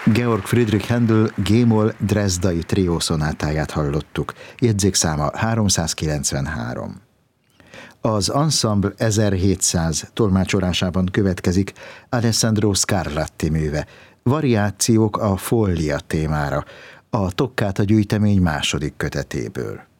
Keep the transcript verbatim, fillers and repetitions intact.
Georg Friedrich Händel G-moll drezdai trió szonátáját hallottuk, jegyzékszáma háromszázkilencvenhárom. Az ensemble ezerhétszáz tolmácsolásában következik Alessandro Scarlatti műve, variációk a Follia témára, a Toccata gyűjtemény második kötetéből.